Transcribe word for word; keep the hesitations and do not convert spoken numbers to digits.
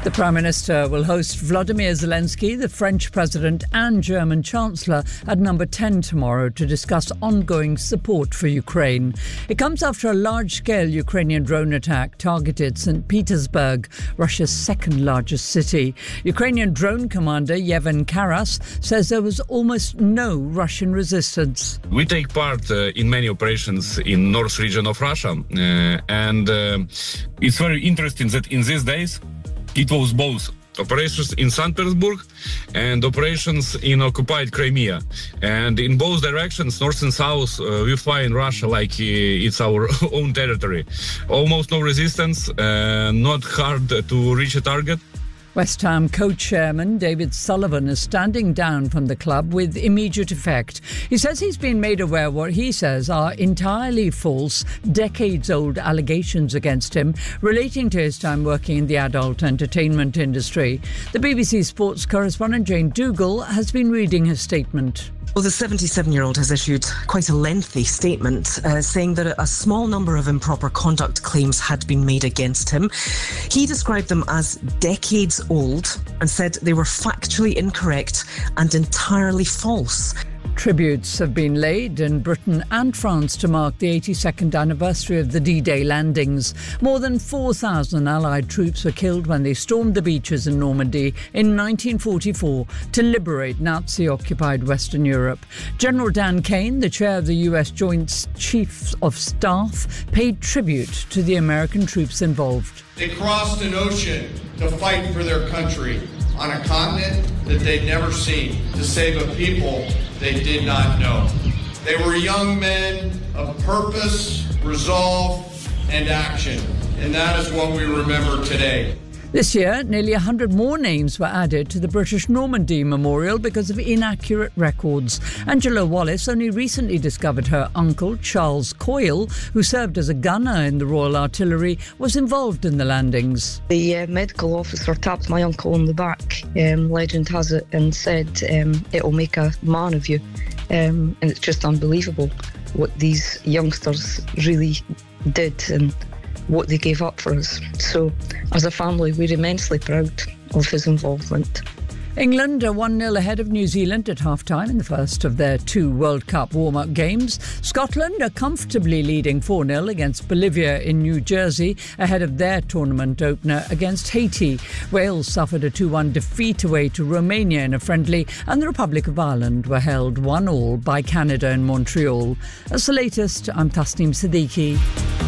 The Prime Minister will host Volodymyr Zelensky, the French President and German Chancellor at number ten tomorrow to discuss ongoing support for Ukraine. It comes after a large-scale Ukrainian drone attack targeted Saint Petersburg, Russia's second largest city. Ukrainian drone commander Yevhen Karas says there was almost no Russian resistance. We take part uh, in many operations in north region of Russia, uh, and uh, it's very interesting that in these days it was both operations in Saint Petersburg and operations in occupied Crimea. And in both directions, north and south, uh, we fly in Russia like uh, it's our own territory. Almost no resistance, uh, not hard to reach a target. West Ham co-chairman David Sullivan is standing down from the club with immediate effect. He says he's been made aware what he says are entirely false, decades-old allegations against him relating to his time working in the adult entertainment industry. The B B C sports correspondent Jane Dougal has been reading his statement. Well, the seventy-seven-year-old has issued quite a lengthy statement uh, saying that a small number of improper conduct claims had been made against him. He described them as decades old and said they were factually incorrect and entirely false. Tributes have been laid in Britain and France to mark the eighty-second anniversary of the D-Day landings. More than four thousand Allied troops were killed when they stormed the beaches in Normandy in nineteen forty-four to liberate Nazi-occupied Western Europe. General Dan Kane, the chair of the U S Joint Chiefs of Staff, paid tribute to the American troops involved. They crossed an ocean to fight for their country on a continent that they'd never seen, to save a people they did not know. They were young men of purpose, resolve, and action, and that is what we remember today. This year, nearly one hundred more names were added to the British Normandy Memorial because of inaccurate records. Angela Wallace only recently discovered her uncle, Charles Coyle, who served as a gunner in the Royal Artillery, was involved in the landings. The uh, medical officer tapped my uncle on the back, um, legend has it, and said, um, it'll make a man of you. Um, and it's just unbelievable what these youngsters really did and what they gave up for us. So, as a family, we're immensely proud of his involvement. England are one nil ahead of New Zealand at half-time in the first of their two World Cup warm-up games. Scotland are comfortably leading four nil against Bolivia in New Jersey ahead of their tournament opener against Haiti. Wales suffered a two one defeat away to Romania in a friendly, and the Republic of Ireland were held one all by Canada in Montreal. That's the latest. I'm Tasneem Siddiqui.